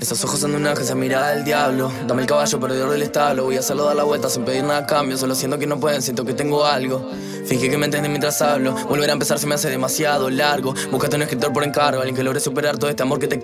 Esos ojos son de una agencia, mira del diablo. Dame el caballo perdedor del establo. Voy a hacerlo dar la vuelta sin pedir nada a cambio. Solo siento que no pueden, siento que tengo algo. Finge que me entienden mientras hablo. Volver a empezar se me hace demasiado largo. Búscate un escritor por encargo, alguien que logre superar todo este amor que te